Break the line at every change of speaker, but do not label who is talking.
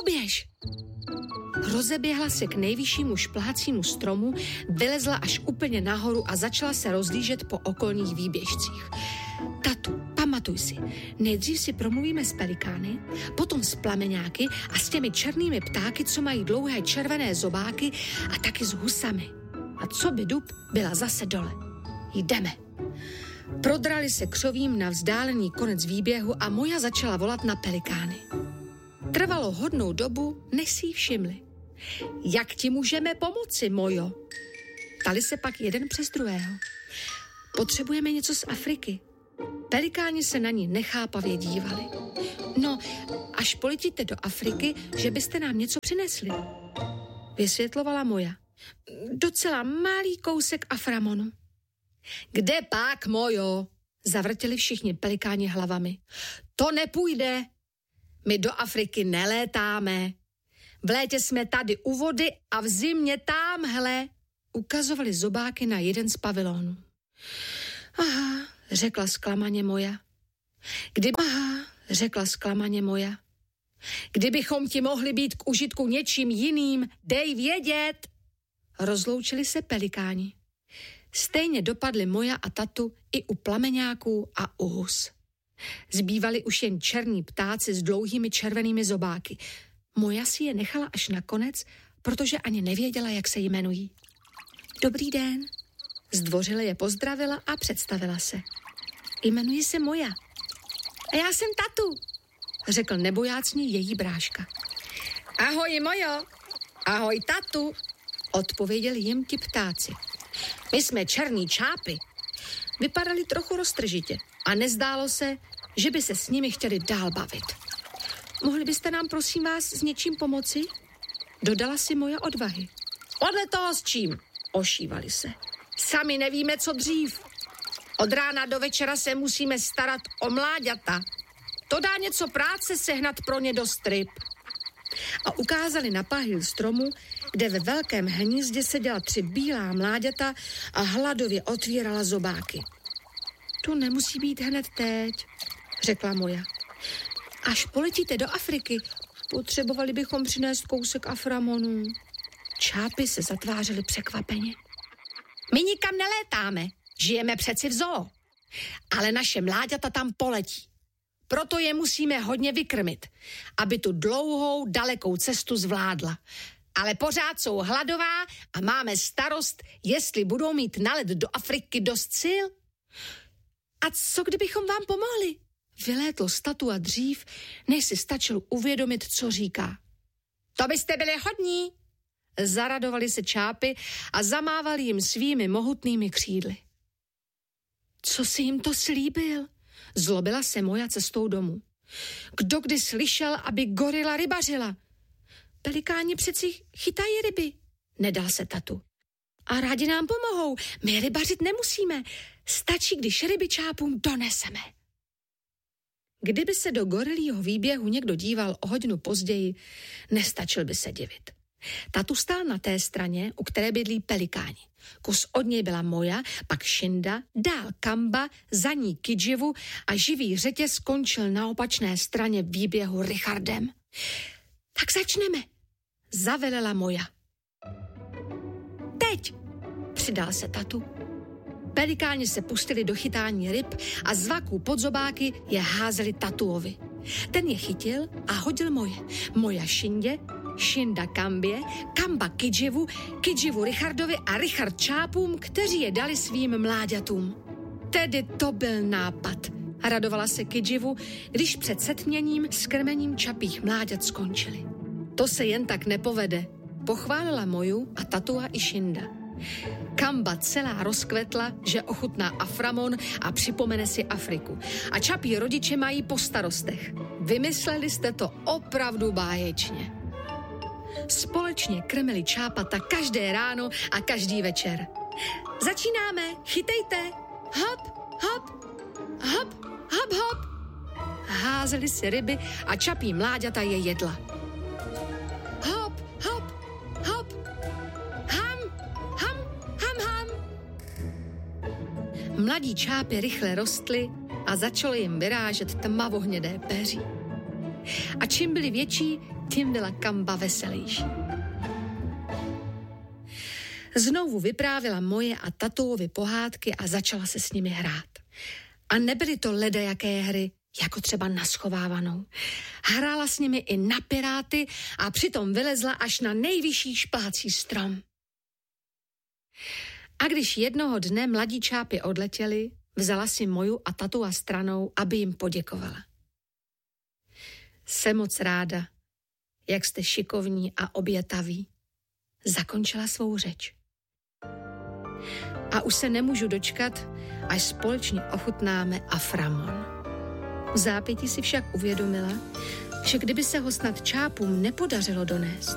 poběž! Rozeběhla se k nejvyššímu šplhacímu stromu, vylezla až úplně nahoru a začala se rozlížet po okolních výběžcích. Tatu, pamatuj si, nejdřív si promluvíme s pelikány, potom s plameňáky a s těmi černými ptáky, co mají dlouhé červené zobáky a taky s husami. A co by dub, byla zase dole. Jdeme. Prodrali se křovím na vzdálený konec výběhu a Moja začala volat na pelikány. Trvalo hodnou dobu, než si ji všimli. Jak ti můžeme pomoci, Mojo? Ptali se pak jeden přes druhého. Potřebujeme něco z Afriky. Pelikáni se na ní nechápavě dívali. No, až poletíte do Afriky, že byste nám něco přinesli. Vysvětlovala Moja. Docela malý kousek Aframonu. Kde pak, Mojo? Zavrtěli všichni pelikáni hlavami. To nepůjde. My do Afriky nelétáme. V létě jsme tady u vody a v zimě támhle. Ukazovali zobáky na jeden z pavilonů. Aha, řekla zklamaně Moja. Kdybychom ti mohli být k užitku něčím jiným, dej vědět. Rozloučili se pelikáni. Stejně dopadly Moja a Tatu i u plameňáků a u hus. Zbývali už jen černí ptáci s dlouhými červenými zobáky. Moja si je nechala až nakonec, protože ani nevěděla, jak se jmenují. Dobrý den. Zdvořile je pozdravila a představila se. Jmenuji se Moja. A já jsem Tatu, řekl nebojácně její bráška. Ahoj, Mojo. Ahoj, Tatu, odpověděli jim ti ptáci. My jsme černí čápy. Vypadali trochu roztržitě a nezdálo se, že by se s nimi chtěli dál bavit. Mohli byste nám, prosím vás, s něčím pomoci? Dodala si Moja odvahy. Podle toho s čím? Ošívali se. Sami nevíme, co dřív. Od rána do večera se musíme starat o mláďata. To dá něco práce sehnat pro ně dost ryb. A ukázali na pahýl stromu, kde ve velkém hnízdě seděla 3 bílá mláďata a hladově otvírala zobáky. To nemusí být hned teď, řekla Moja. Až poletíte do Afriky, potřebovali bychom přinést kousek Aframonu. Čápy se zatvářely překvapeně. My nikam nelétáme, žijeme přeci v zoo. Ale naše mláďata tam poletí. Proto je musíme hodně vykrmit, aby tu dlouhou, dalekou cestu zvládla. Ale pořád jsou hladová a máme starost, jestli budou mít na let do Afriky dost sil. A co kdybychom vám pomohli? Vylétlo z Tatu a dřív, než si stačil uvědomit, co říká. To byste byli hodní. Zaradovali se čápy a zamávali jim svými mohutnými křídly. Co si jim to slíbil? Zlobila se Moja cestou domů. Kdo kdy slyšel, aby gorila rybařila? Pelikáni přeci chytají ryby. Nedal se Tatu. A rádi nám pomohou. My rybařit nemusíme. Stačí, když ryby čápům doneseme. Kdyby se do gorilího výběhu někdo díval o hodinu později, nestačil by se divit. Tatu stál na té straně, u které bydlí pelikáni. Kus od něj byla Moja, pak Šinda, dál Kamba, za ní Kidživu a živý řetěz skončil na opačné straně výběhu Richardem. Tak začneme, zavelela Moja. Teď, přidal se Tatu. Pelikáni se pustili do chytání ryb a z vaků pod zobáky je házeli Tatuovi. Ten je chytil a hodil Moje. Moja Šindě, Šinda Kambě, Kamba Kidživu, Kidživu Richardovi a Richard čápům, kteří je dali svým mláďatům. Tedy to byl nápad. Radovala se Kidživu, když před setměním s krmením čapích mláďat skončili. To se jen tak nepovede, pochválila Moju a Tatua i Šinda. Kamba celá rozkvetla, že ochutná Aframon a připomene si Afriku. A čapí rodiče mají po starostech. Vymysleli jste to opravdu báječně. Společně krmili čápata každé ráno a každý večer. Začínáme, chytejte, hop, hop, hop, hop, hop. Házeli si ryby a čapí mláďata je jedla. Hop, hop, hop, ham, ham, ham, ham. Mladí čápy rychle rostly a začalo jim vyrážet tmavohnědé peří. A čím byli větší, tím byla Kamba veselější. Znovu vyprávila moje a tatouvi pohádky a začala se s nimi hrát. A nebyly to ledajaké hry, jako třeba na schovávanou. Hrála s nimi i na piráty a přitom vylezla až na nejvyšší šplácí strom. A když jednoho dne mladí čápy odletěli, vzala si moju a tatua stranou, aby jim poděkovala. Jsem moc ráda, jak jste šikovní a obětaví, zakončila svou řeč. A už se nemůžu dočkat, až společně ochutnáme aframon. V zápětí si však uvědomila, že kdyby se ho snad čápům nepodařilo donést,